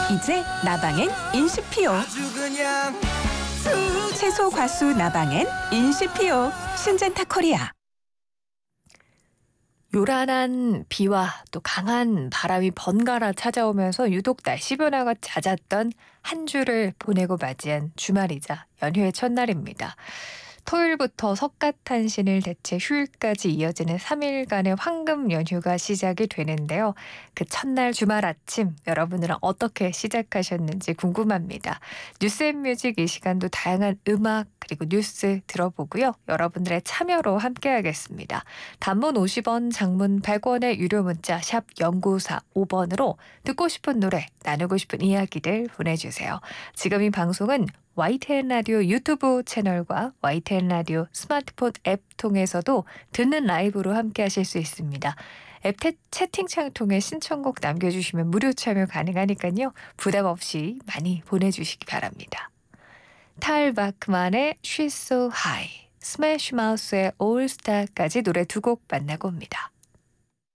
이제 나방엔 인시피오. 채소 과수 나방엔 인시피오. 신젠타 코리아. 요란한 비와 또 강한 바람이 번갈아 찾아오면서 유독 날씨 변화가 잦았던 한 주를 보내고 맞이한 주말이자 연휴의 첫날입니다. 토요일부터 석가탄신일 대체 휴일까지 이어지는 3일간의 황금 연휴가 시작이 되는데요. 그 첫날 주말 아침 여러분들은 어떻게 시작하셨는지 궁금합니다. 뉴스앤뮤직 이 시간도 다양한 음악 그리고 뉴스 들어보고요. 여러분들의 참여로 함께하겠습니다. 단문 50원, 장문 100원의 유료 문자 샵 0945번으로 듣고 싶은 노래, 나누고 싶은 이야기들 보내주세요. 지금 이 방송은 YTN 라디오 유튜브 채널과 YTN 라디오 스마트폰 앱 통해서도 듣는 라이브로 함께하실 수 있습니다. 앱 채팅창 통해 신청곡 남겨주시면 무료 참여 가능하니까요. 부담 없이 많이 보내주시기 바랍니다. 탈 바크만의 She's So High, 스매시 마우스의 올스타까지 노래 두 곡 만나고 옵니다.